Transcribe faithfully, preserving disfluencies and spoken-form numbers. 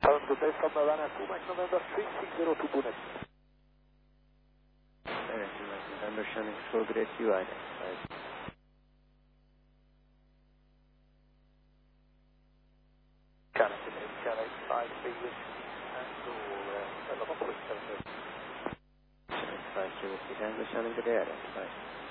Sounds good. There's from Havana, two Mike November, three six zero two Pune. Alright, two Mike November, showing full grid U I. Canada, Canada, five three with angle, uh, eleven point seven. five three with Tango, showing good air.